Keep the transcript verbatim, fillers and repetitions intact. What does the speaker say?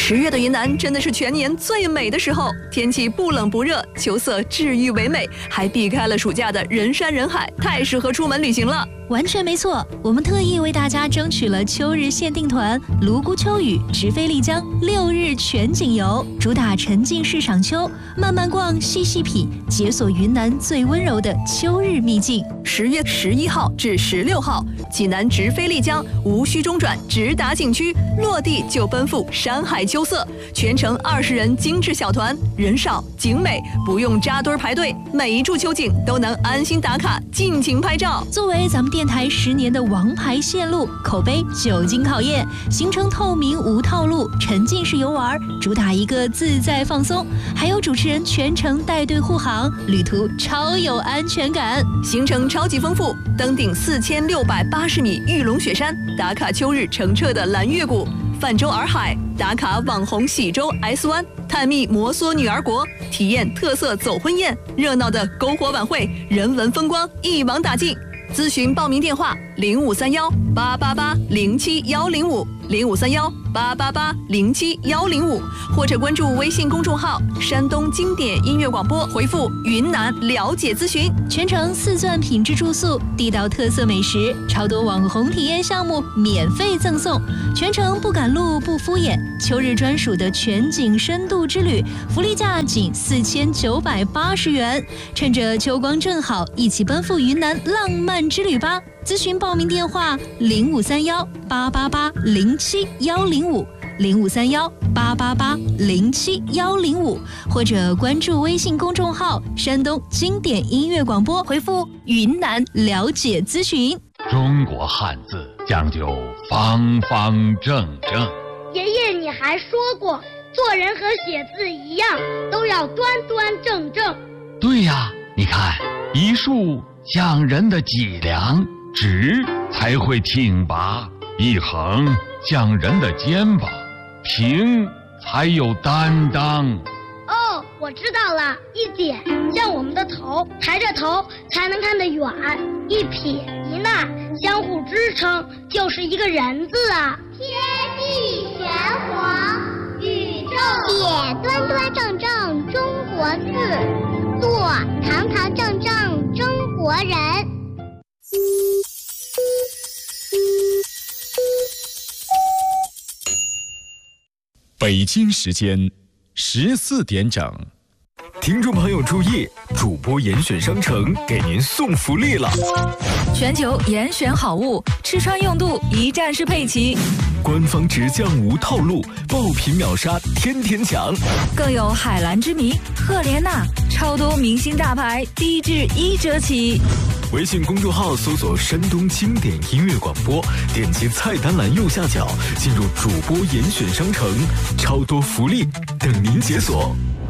十月的云南真的是全年最美的时候，天气不冷不热，秋色治愈唯美，还避开了暑假的人山人海，太适合出门旅行了。 完全没错，我们特意为大家争取了秋日限定团泸沽秋雨直飞丽江六日全景游，主打沉浸式赏秋，慢慢逛，细细品，解锁云南最温柔的秋日秘境。 十月十一号至十六号，济南直飞丽江，无需中转，直达景区，落地就奔赴山海秋色，全程二十人精致小团，人少景美，不用扎堆排队，每一处秋景都能安心打卡，尽情拍照。 作为咱们电台十年的王牌线路，口碑久经考验，行程透明无套路，沉浸式游玩，主打一个自在放松，还有主持人全程带队护航，旅途超有安全感。 行程超级丰富，登顶四千六百八十米玉龙雪山，打卡秋日澄澈的蓝月谷，泛舟洱海，打卡网红喜洲 S 湾，探秘摩梭女儿国，体验特色走婚宴，热闹的篝火晚会，人文风光一网打尽。咨询报名电话零五三幺八八八零七幺零五零五三幺八八八零七幺零五，或者关注微信公众号山东经典音乐广播，回复云南了解咨询。 全程四钻品质住宿，地道特色美食，超多网红体验项目免费赠送，全程不赶路不敷衍，秋日专属的全景深度之旅，福利价仅四千九百八十元，趁着秋光正好，一起奔赴云南浪漫之旅吧。咨询报名电话零五三幺八八八零七幺零五零五三幺八八八零七幺零五，或者关注微信公众号山东经典音乐广播，回复云南了解咨询。 中国汉字讲究方方正正。 爷爷你还说过，做人和写字一样，都要端端正正。 对呀，你看一竖像人的脊梁，直才会挺拔；一横像人的肩膀，平才有担当。 哦，我知道了，一点像我们的头，抬着头才能看得远；一撇一捺相互支撑，就是一个人字啊。 天地玄黄，宇宙写端端正正中国字，做堂堂正正中国人。 北京时间十四点整， 听众朋友注意，主播严选商城给您送福利了！ 全球严选好物，吃穿用度一站式配齐， 官方直降无套路，爆品秒杀天天抢， 更有海蓝之谜、赫莲娜，超多明星大牌，低至一折起。 微信公众号搜索山东经典音乐广播，点击菜单栏右下角进入主播严选商城，超多福利等您解锁。